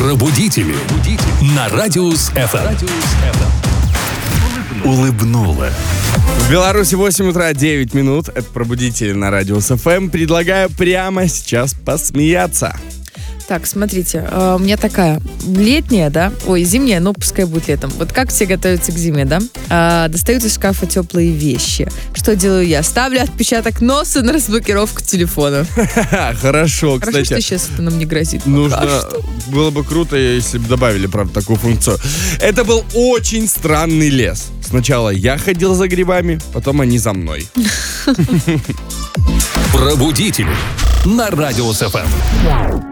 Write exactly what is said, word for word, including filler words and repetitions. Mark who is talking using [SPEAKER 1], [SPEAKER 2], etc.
[SPEAKER 1] Пробудители на Радиус эф эм. Улыбнула.
[SPEAKER 2] В Беларуси восемь утра девять минут. Это «Пробудители» на Радиус эф эм. Предлагаю прямо сейчас посмеяться.
[SPEAKER 3] Так, смотрите, э, у меня такая летняя, да, ой, зимняя, но пускай будет летом. Вот как все готовятся к зиме, да? А, достают из шкафа теплые вещи. Что делаю я? Ставлю отпечаток носа на разблокировку телефона.
[SPEAKER 2] Хорошо,
[SPEAKER 3] Хорошо,
[SPEAKER 2] кстати.
[SPEAKER 3] что сейчас это нам не грозит.
[SPEAKER 2] Нужно,
[SPEAKER 3] пока что.
[SPEAKER 2] было бы круто, если бы добавили, правда, такую функцию. Это был очень странный лес. Сначала я ходил за грибами, потом они за мной.
[SPEAKER 1] Пробудители на Радиус эф эм.